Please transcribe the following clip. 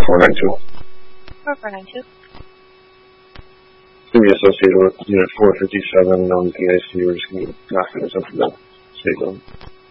4492. 4492. It's going to be associated with Unit 457 on the PIC. We're just going to knock this up to the state level.